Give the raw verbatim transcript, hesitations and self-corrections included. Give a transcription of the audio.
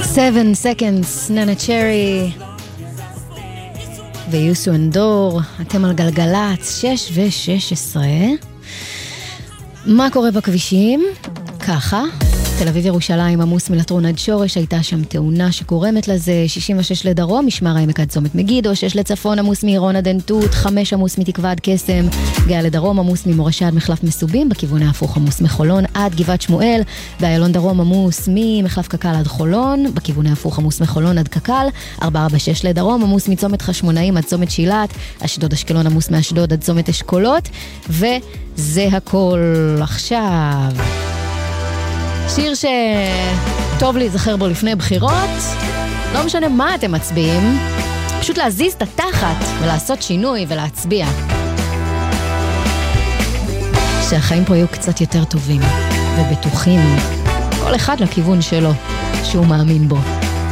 Seven Seconds, ננה צ'רי ויוסו אנדור. אתם על גלגלץ שש ושש עשרה. מה קורה בכבישים? ככה, תל אביב ירושלים עמוס מלטרון עד שורש, הייתה שם תאונה שקורמת לזה. שישים ושש לדרום, משמר העמק עד צומת מגידו. שש לצפון עמוס מעירון עד עין תות. חמש עמוס מתקווה עד קסם. גאה לדרום עמוס ממורשה עד מחלף מסובים, בכיוון ההפוך עמוס מחולון עד גבעת שמואל. באיילון דרום עמוס ממחלף קקל עד חולון, בכיוון ההפוך עמוס מחולון עד קקל. ארבע ארבע שש לדרום עמוס מצומת חשמונאים עד צומת שילת. אשדוד אשקלון עמוס מאשדוד עד צומת אשכולות. וזה הכל. עכשיו שיר שטוב להיזכר בו לפני בחירות. לא משנה מה אתם מצביעים, פשוט להזיז את התחת ולעשות שינוי ולהצביע, שהחיים פה יהיו קצת יותר טובים ובטוחים, כל אחד לכיוון שלו שהוא מאמין בו.